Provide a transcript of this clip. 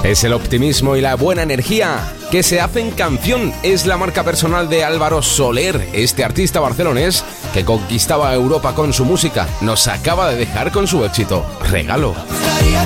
Es el optimismo y la buena energía que se hacen canción. Es la marca personal de Álvaro Soler, este artista barcelonés que conquistaba Europa con su música. Nos acaba de dejar con su éxito, Regalo.